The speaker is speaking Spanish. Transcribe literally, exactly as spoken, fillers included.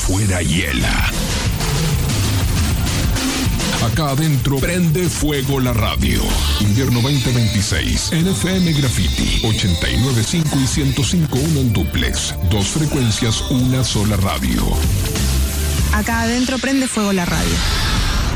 afuera hiela. Acá adentro prende fuego la radio. Invierno veinte veintiséis. en F M Graffiti. ochenta y nueve punto cinco y ciento cinco punto uno en duplex. Dos frecuencias, una sola radio. Acá adentro prende fuego la radio.